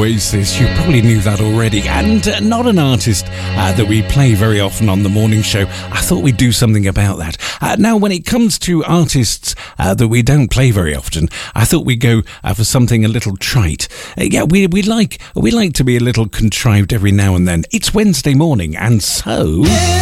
Oasis. You probably knew that already. And not an artist that we play very often on the morning show. I thought we'd do something about that. Now, when it comes to artists that we don't play very often, I thought we'd go for something a little trite. We like to be a little contrived every now and then. It's Wednesday morning, and so...